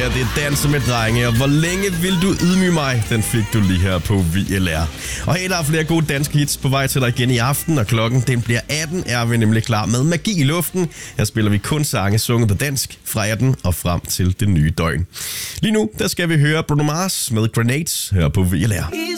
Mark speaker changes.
Speaker 1: her, det er Danser med drenge, og hvor længe vil du ydmyge mig? Den fik du lige her på VLR. Og hey, der er flere gode danske hits på vej til dig igen i aften, og klokken den bliver 18, er vi nemlig klar med Magi i luften. Her spiller vi kun sange sunget på dansk fra 18 og frem til det nye døgn. Lige nu, der skal vi høre Bruno Mars med Grenades her på VLR.